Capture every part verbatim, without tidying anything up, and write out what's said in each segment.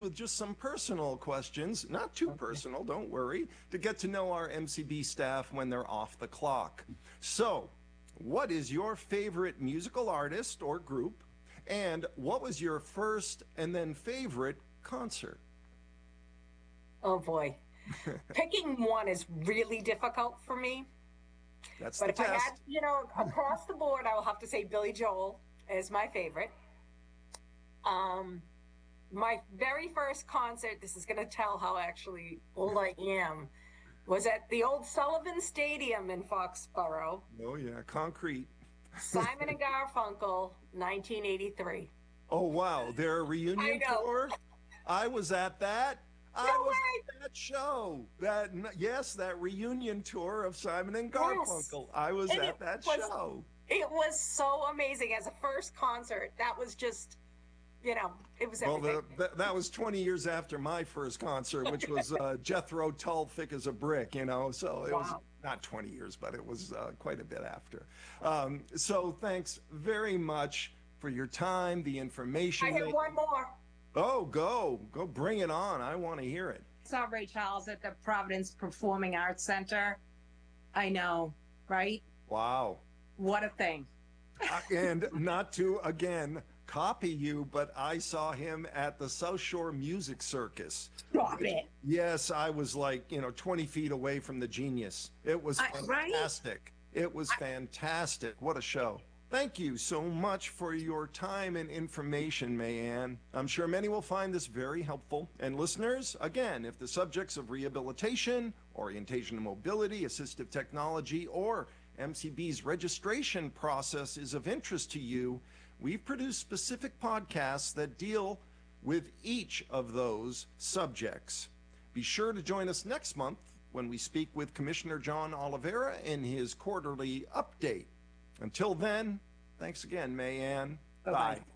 with just some personal questions, not too personal, don't worry, to get to know our M C B staff when they're off the clock. So, what is your favorite musical artist or group? And what was your first and then favorite concert? Oh boy. Picking one is really difficult for me. That's But the if I had, test. you know, across the board, I will have to say Billy Joel is my favorite. Um, my very first concert, this is going to tell how actually old I am, was at the old Sullivan Stadium in Foxborough. Oh, yeah, concrete. Simon and Garfunkel, nineteen eighty-three. Oh, wow, their I reunion know. tour? I was at that. No I was way. at that show. That yes, that reunion tour of Simon and Yes. Garfunkel. I was And it at that was show. it was so amazing as a first concert. That was just, you know, it was Well, everything. the, the, that was twenty years after my first concert, which was uh, Jethro Tull, Thick as a Brick, you know, so it was Wow. not twenty years, but it was uh, quite a bit after. Um, so thanks very much for your time, the I information. have That, one more. oh, go, go bring it on. I want to hear it. Saw Ray Charles at the Providence Performing Arts Center. I know, right? Wow. What a thing. Uh, and not to, again, copy you, but I saw him at the South Shore Music Circus. Stop it. Yes, I was like, you know, twenty feet away from the genius. It was I, right? fantastic. It was fantastic. What a show. Thank you so much for your time and information, Mayanne. I'm sure many will find this very helpful. And listeners, again, if the subjects of rehabilitation, orientation and mobility, assistive technology, or M C B's registration process is of interest to you, we've produced specific podcasts that deal with each of those subjects. Be sure to join us next month when we speak with Commissioner John Oliveira in his quarterly update. Until then, thanks again, Mayanne. Bye-bye. Bye.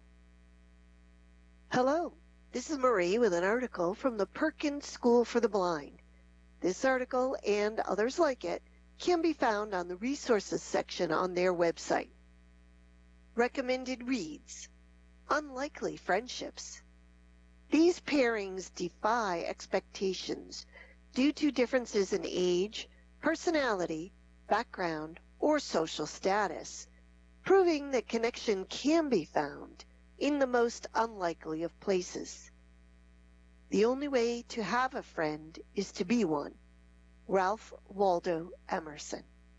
Hello, this is Marie with an article from the Perkins School for the Blind. This article and others like it can be found on the resources section on their website. Recommended reads: Unlikely Friendships. These pairings defy expectations due to differences in age, personality, background, or social status, proving that connection can be found in the most unlikely of places. The only way to have a friend is to be one. Ralph Waldo Emerson.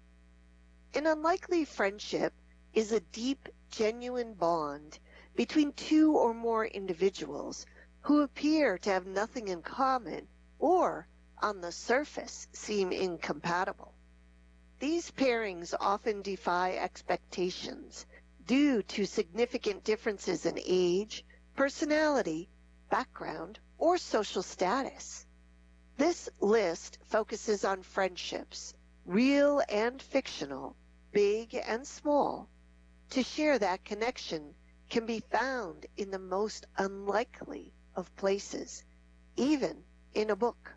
An unlikely friendship is a deep, genuine bond between two or more individuals who appear to have nothing in common or, on the surface, seem incompatible. These pairings often defy expectations due to significant differences in age, personality, background, or social status. This list focuses on friendships, real and fictional, big and small. To share that connection can be found in the most unlikely of places, even in a book.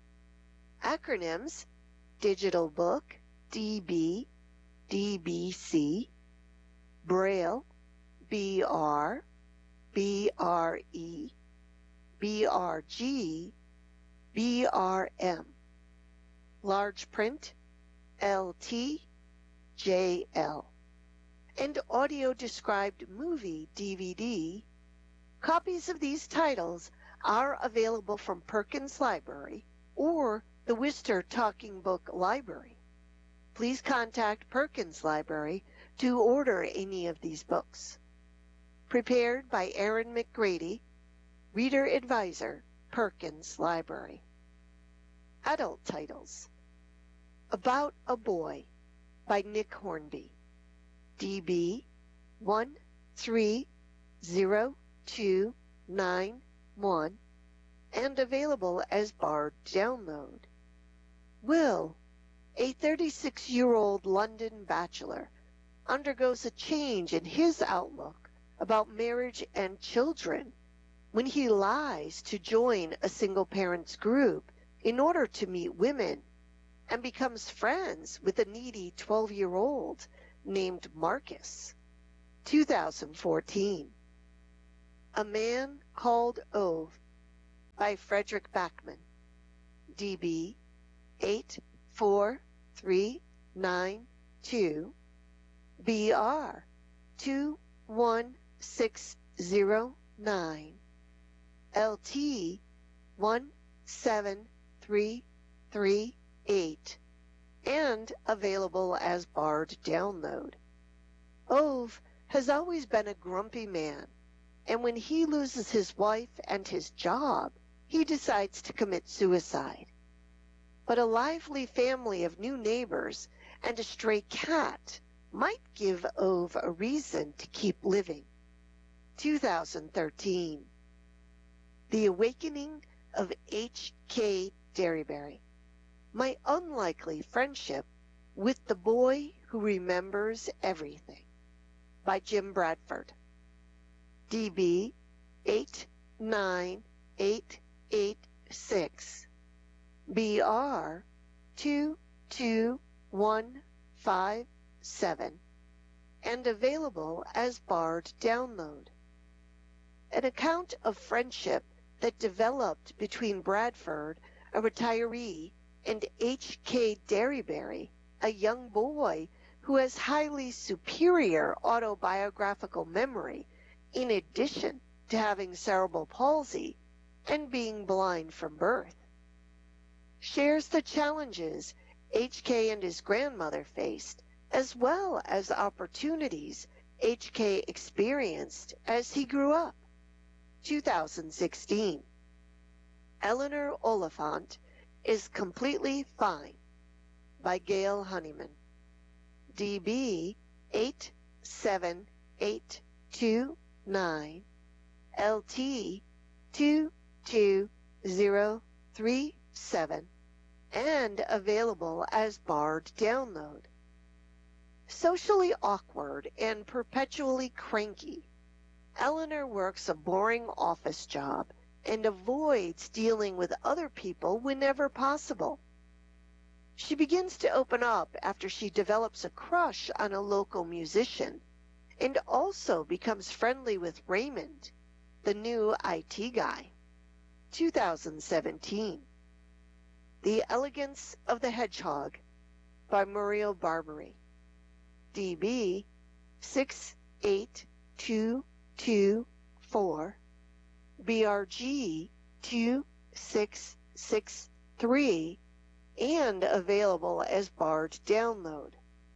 Acronyms: digital book, D B, D B C, Braille, B R, B R E, B R G, B R M, large print, L T, J L, and audio described movie D V D. Copies of these titles are available from Perkins Library or the Worcester Talking Book Library. Please contact Perkins Library to order any of these books. Prepared by Aaron McGrady, Reader Advisor, Perkins Library. Adult titles: About a Boy by Nick Hornby, D B one three zero two nine one, and available as Bard download. Will, a thirty-six-year-old London bachelor, undergoes a change in his outlook about marriage and children when he lies to join a single parents group in order to meet women and becomes friends with a needy twelve-year-old named Marcus. two thousand fourteen. A Man Called Ove by Frederick Backman, D B eight four three nine two, B R two one six zero nine, L T one seven three three eight, and available as Bard download. Ove has always been a grumpy man, and when he loses his wife and his job, he decides to commit suicide. But a lively family of new neighbors and a stray cat might give Ove a reason to keep living. two thousand thirteen. The Awakening of H K Derryberry. My unlikely friendship with the boy who remembers everything, by Jim Bradford. D B eight nine eight eight six, B R two two one five seven, and available as Bard download. An account of friendship that developed between Bradford, a retiree, and H K Derryberry, a young boy who has highly superior autobiographical memory, in addition to having cerebral palsy and being blind from birth. Shares the challenges H K and his grandmother faced, as well as opportunities H K experienced as he grew up. two thousand sixteen. Eleanor Oliphant is Completely Fine, by Gail Honeyman. D B eight seven eight two nine, L T two two zero three seven, and available as Bard download. Socially awkward and perpetually cranky, Eleanor works a boring office job and avoids dealing with other people whenever possible. She begins to open up after she develops a crush on a local musician and also becomes friendly with Raymond, the new I T guy. two thousand seventeen. The Elegance of the Hedgehog, by Muriel Barbary. D B six eight two two four, B R G two six six three, and available as Bard download.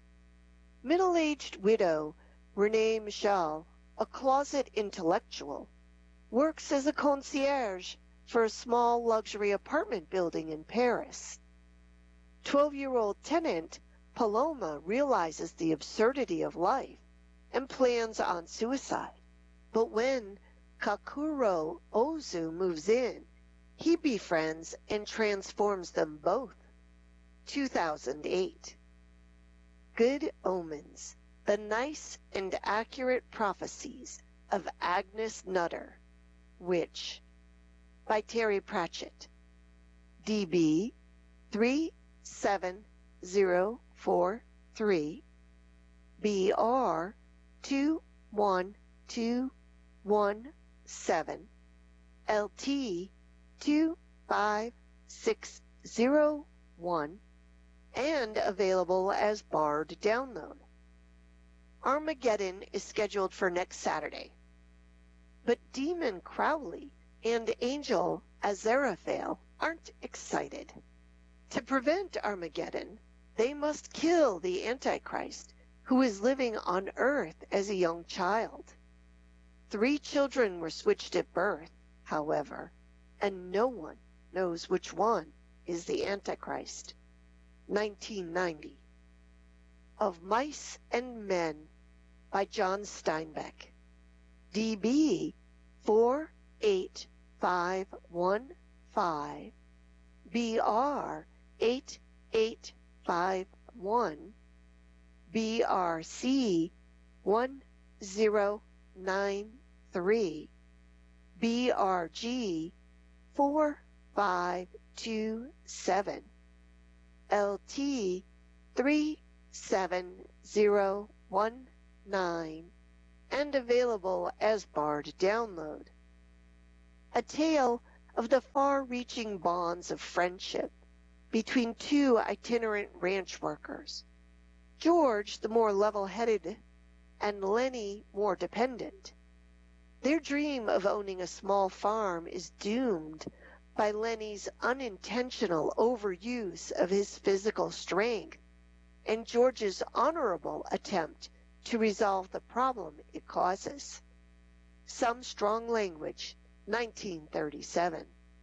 Middle-aged widow Renee Michel, a closet intellectual, works as a concierge for a small luxury apartment building in Paris. Twelve-year-old tenant Paloma realizes the absurdity of life and plans on suicide. But when Kakuro Ozu moves in, he befriends and transforms them both. two thousand eight. Good Omens, the nice and accurate prophecies of Agnes Nutter, Witch, by Terry Pratchett. D B three seven zero four three, B R two one two one seven, L T two five six zero one, and available as Bard download. Armageddon is scheduled for next Saturday, but Demon Crowley and Angel Aziraphale aren't excited. To prevent Armageddon, they must kill the Antichrist, who is living on Earth as a young child. Three children were switched at birth, however, and no one knows which one is the Antichrist. nineteen ninety. Of Mice and Men, by John Steinbeck. D B four eight five one five, B R eight eight five one, B R C one zero nine three, B R G four five two seven, L T three seven zero one nine, and available as Bard download. A Tale of the far-reaching bonds of friendship between two itinerant ranch workers, George the more level-headed and Lenny more dependent. Their dream of owning a small farm is doomed by Lenny's unintentional overuse of his physical strength and George's honorable attempt to resolve the problem it causes. Some Strong Language, nineteen thirty-seven.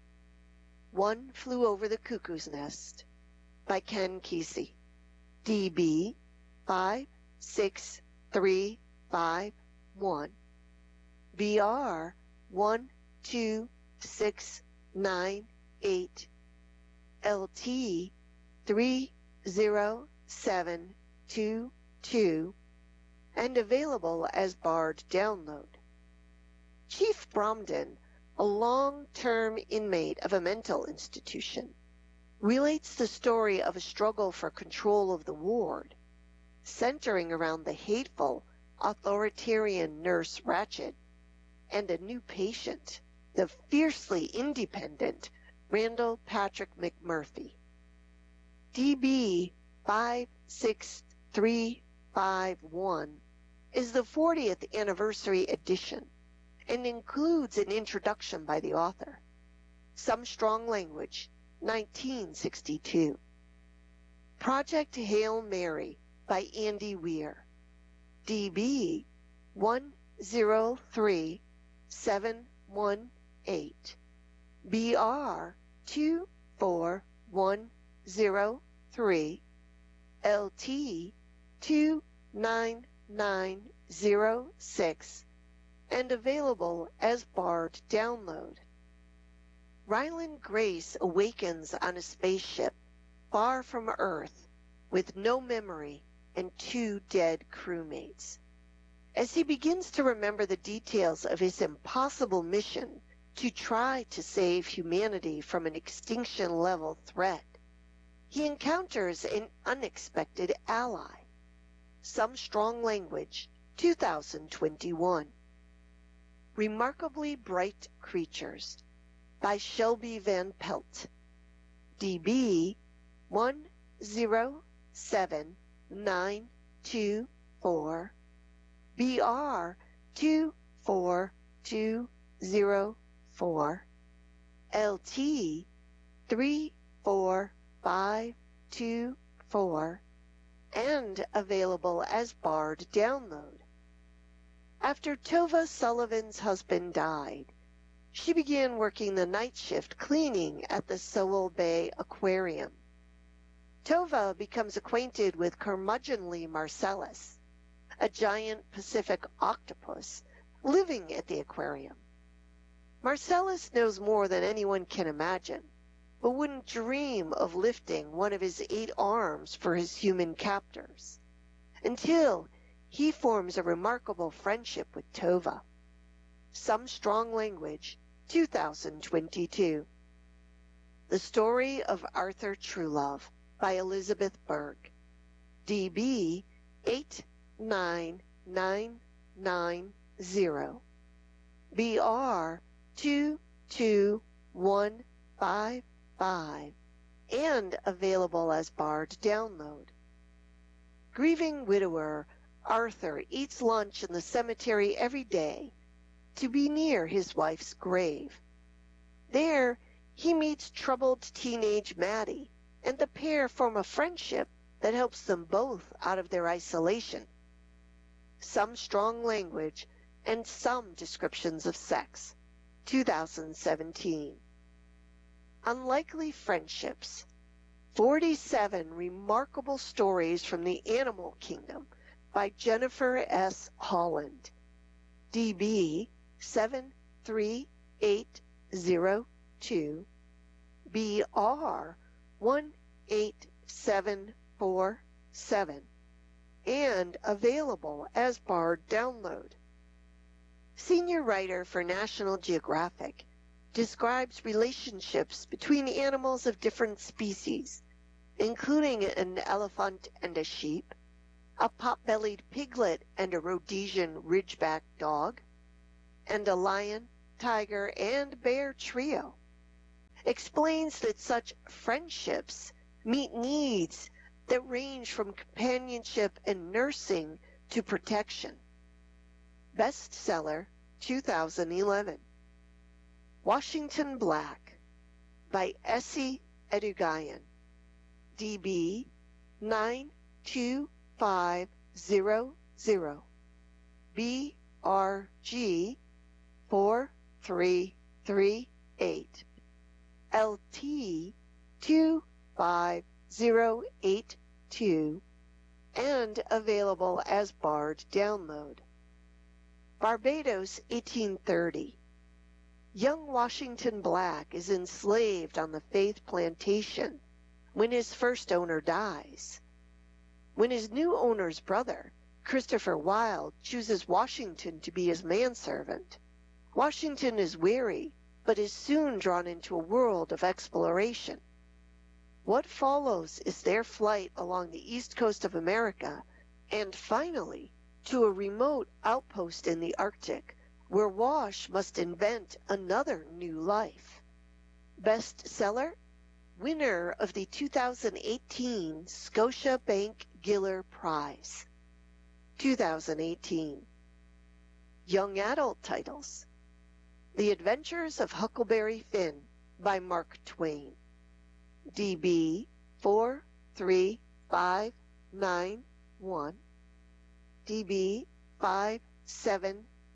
One Flew Over the Cuckoo's Nest by Ken Kesey. D B five six three five one. B R one two six nine eight. L T three zero seven two two. And available as barred download. Chief Bromden, a long-term inmate of a mental institution, relates the story of a struggle for control of the ward, centering around the hateful, authoritarian nurse Ratched and a new patient, the fiercely independent Randall Patrick McMurphy. D B five six three five one is the fortieth anniversary edition and includes an introduction by the author. Some Strong Language, nineteen sixty-two. Project Hail Mary by Andy Weir. D B one zero three seven one eight. B R two four one zero three. L T two nine nine zero six. And available as barred download. Ryland Grace awakens on a spaceship far from Earth with no memory and two dead crewmates. As he begins to remember the details of his impossible mission to try to save humanity from an extinction-level threat, he encounters an unexpected ally. Some Strong Language, two thousand twenty-one. Remarkably Bright Creatures by Shelby Van Pelt. D B one zero seven nine two four. B R two four two zero four. L T three four five two four. And available as barred download. After Tova Sullivan's husband died, she began working the night shift cleaning at the Sewell Bay Aquarium. Tova becomes acquainted with curmudgeonly Marcellus, a giant Pacific octopus living at the aquarium. Marcellus knows more than anyone can imagine, but wouldn't dream of lifting one of his eight arms for his human captors, until he forms a remarkable friendship with Tova. Some Strong Language, two thousand twenty-two. The Story of Arthur Truelove by Elizabeth Berg. D B eight nine nine nine zero. B R two two one five five. And available as barred download. Grieving widower Arthur eats lunch in the cemetery every day to be near his wife's grave. There, he meets troubled teenage Maddie, and the pair form a friendship that helps them both out of their isolation. Some Strong Language and Some Descriptions of Sex, two thousand seventeen. Unlikely Friendships, forty-seven Remarkable Stories from the Animal Kingdom by Jennifer S. Holland. D B seven three eight zero two. B R one eight seven four seven. And available as barred download. Senior writer for National Geographic describes relationships between animals of different species, including an elephant and a sheep, a pot-bellied piglet and a Rhodesian ridgeback dog, and a lion, tiger, and bear trio. explains that such friendships meet needs that range from companionship and nursing to protection. Bestseller two thousand eleven. Washington Black by Essie Edugayan. D B nine two five zero zero. B R G four three three eight. L T two five zero eight two, and available as Bard download. Barbados, eighteen thirty. Young Washington Black is enslaved on the Faith Plantation when his first owner dies. When his new owner's brother, Christopher Wilde, chooses Washington to be his manservant, Washington is weary, but is soon drawn into a world of exploration. What follows is their flight along the east coast of America, and finally to a remote outpost in the Arctic, where Wash must invent another new life. Bestseller? Winner of the two thousand eighteen Scotiabank Giller Prize. two thousand eighteen. Young adult titles. The Adventures of Huckleberry Finn by Mark Twain. D B four three five nine one. D B five seven